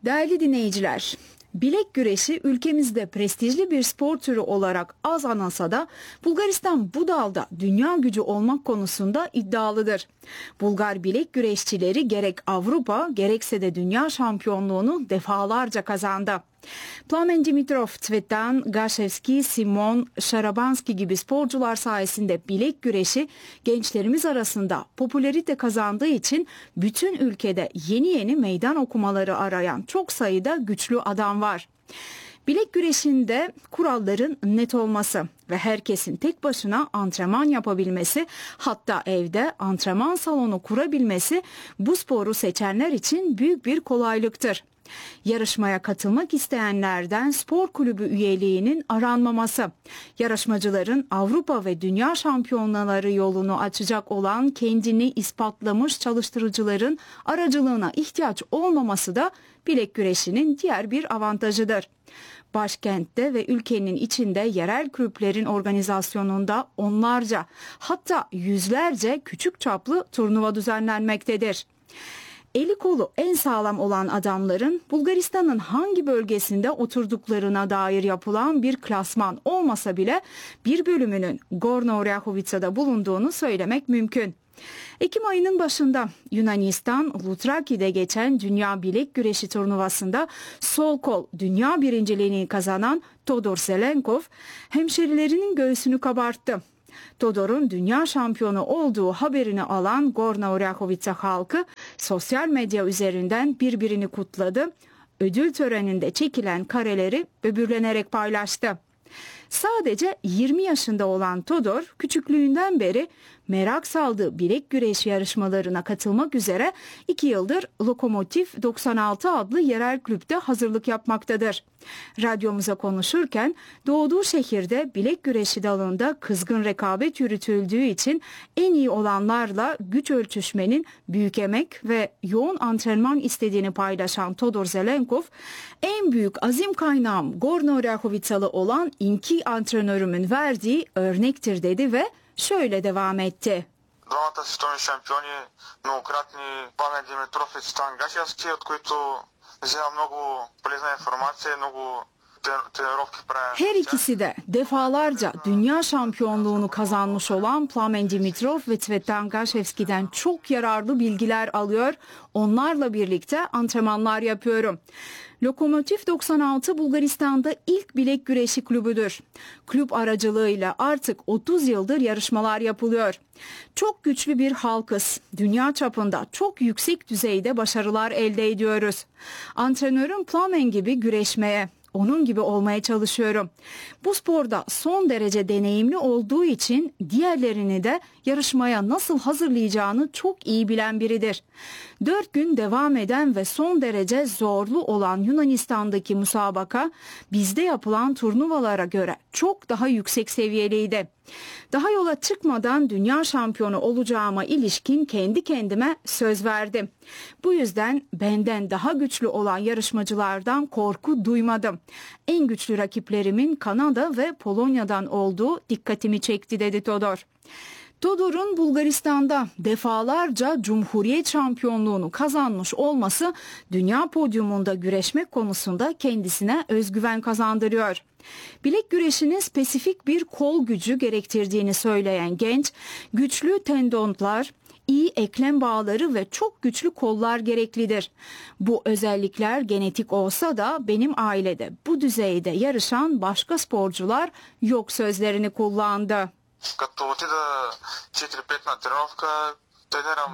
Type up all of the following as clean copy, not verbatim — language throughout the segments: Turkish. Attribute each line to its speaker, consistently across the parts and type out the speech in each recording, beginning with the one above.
Speaker 1: Değerli dinleyiciler, bilek güreşi ülkemizde prestijli bir spor türü olarak az anılsa da Bulgaristan bu dalda dünya gücü olmak konusunda iddialıdır. Bulgar bilek güreşçileri gerek Avrupa gerekse de dünya şampiyonluğunu defalarca kazandı. Plamen Dimitrov, Tsvetan Gashevski, Simon Sharabanski gibi sporcular sayesinde bilek güreşi gençlerimiz arasında popülerite kazandığı için bütün ülkede yeni meydan okumaları arayan çok sayıda güçlü adam var. Bilek güreşinde kuralların net olması ve herkesin tek başına antrenman yapabilmesi, hatta evde antrenman salonu kurabilmesi bu sporu seçenler için büyük bir kolaylıktır. Yarışmaya katılmak isteyenlerden spor kulübü üyeliğinin aranmaması, yarışmacıların Avrupa ve dünya şampiyonları yolunu açacak olan kendini ispatlamış çalıştırıcıların aracılığına ihtiyaç olmaması da bilek güreşinin diğer bir avantajıdır. Başkentte ve ülkenin içinde yerel kulüplerin organizasyonunda onlarca, hatta yüzlerce küçük çaplı turnuva düzenlenmektedir. Eli kolu en sağlam olan adamların Bulgaristan'ın hangi bölgesinde oturduklarına dair yapılan bir klasman olmasa bile bir bölümünün Gorna Oryahovica'da bulunduğunu söylemek mümkün. Ekim ayının başında Yunanistan Lutraki'de geçen Dünya Bilek Güreşi turnuvasında sol kol dünya birinciliğini kazanan Todor Zelenkov hemşerilerinin göğsünü kabarttı. Todor'un dünya şampiyonu olduğu haberini alan Gorna Oryahovica halkı sosyal medya üzerinden birbirini kutladı. Ödül töreninde çekilen kareleri böbürlenerek paylaştı. Sadece 20 yaşında olan Todor küçüklüğünden beri merak saldığı bilek güreşi yarışmalarına katılmak üzere 2 yıldır Lokomotiv 96 adlı yerel kulüpte hazırlık yapmaktadır. Radyomuza konuşurken doğduğu şehirde bilek güreşi dalında kızgın rekabet yürütüldüğü için en iyi olanlarla güç ölçüşmenin büyük emek ve yoğun antrenman istediğini paylaşan Todor Zelenkov, en büyük azim kaynağım Gorna Oryahovica'lı olan İnki antrenörümün verdiği örnektir dedi ve şöyle devam etti.
Speaker 2: Двамата световни шампиони, многократни Пламен Димитров и Цветан Гашевски, от които взема много полезна информация, много trenirovki правим.
Speaker 1: Her ikisi de defalarca dünya şampiyonluğunu kazanmış olan Plamen Dimitrov ve Tsvetan Gashevski'den çok yararlı bilgiler alıyor. Onlarla birlikte antrenmanlar yapıyorum. Lokomotiv 96 Bulgaristan'da ilk bilek güreşi kulübüdür. Kulüp aracılığıyla artık 30 yıldır yarışmalar yapılıyor. Çok güçlü bir halkız. Dünya çapında çok yüksek düzeyde başarılar elde ediyoruz. Antrenörüm Plamen gibi güreşmeye, onun gibi olmaya çalışıyorum. Bu sporda son derece deneyimli olduğu için diğerlerini de yarışmaya nasıl hazırlayacağını çok iyi bilen biridir. 4 gün devam eden ve son derece zorlu olan Yunanistan'daki müsabaka bizde yapılan turnuvalara göre çok daha yüksek seviyeliydi. Daha yola çıkmadan dünya şampiyonu olacağıma ilişkin kendi kendime söz verdim. Bu yüzden benden daha güçlü olan yarışmacılardan korku duymadım. En güçlü rakiplerimin Kanada ve Polonya'dan olduğu dikkatimi çekti dedi Todor. Todor'un Bulgaristan'da defalarca Cumhuriyet şampiyonluğunu kazanmış olması dünya podyumunda güreşmek konusunda kendisine özgüven kazandırıyor. Bilek güreşinin spesifik bir kol gücü gerektirdiğini söyleyen genç, güçlü tendonlar, iyi eklem bağları ve çok güçlü kollar gereklidir. Bu özellikler genetik olsa da benim ailede bu düzeyde yarışan başka sporcular yok sözlerini kullandı.
Speaker 2: Като отида 4-5 на тренировка, тренирам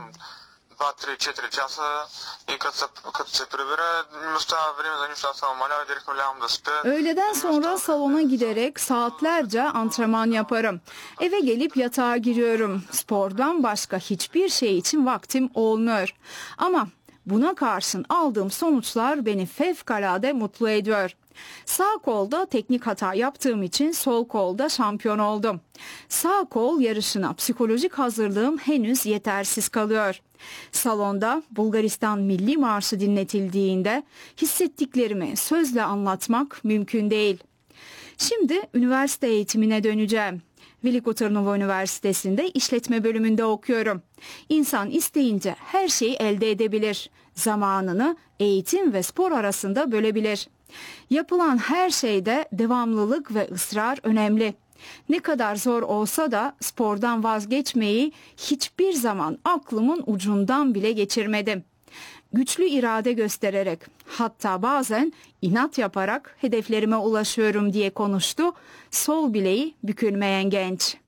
Speaker 2: 2-3-4 часа и като се прибера, не остава време за нищо, аз съм умалял и директно лягам да спя.
Speaker 1: Öğleden sonra salona giderek saatlerce antrenman yaparım. Eve gelip yatağa giriyorum. Spordan başka hiçbir şey için vaktim olmuyor. Ama buna karşın aldığım sonuçlar beni fevkalade mutlu ediyor. Sağ kolda teknik hata yaptığım için sol kolda şampiyon oldum. Sağ kol yarışına psikolojik hazırlığım henüz yetersiz kalıyor. Salonda Bulgaristan Milli Marşı dinletildiğinde hissettiklerimi sözle anlatmak mümkün değil. Şimdi üniversite eğitimine döneceğim. Veliko Tırnava Üniversitesi'nde işletme bölümünde okuyorum. İnsan isteyince her şeyi elde edebilir. zamanını eğitim ve spor arasında bölebilir. Yapılan her şeyde devamlılık ve ısrar önemli. Ne kadar zor olsa da spordan vazgeçmeyi hiçbir zaman aklımın ucundan bile geçirmedim. Güçlü irade göstererek, hatta bazen inat yaparak hedeflerime ulaşıyorum diye konuştu sol bileği bükülmeyen genç.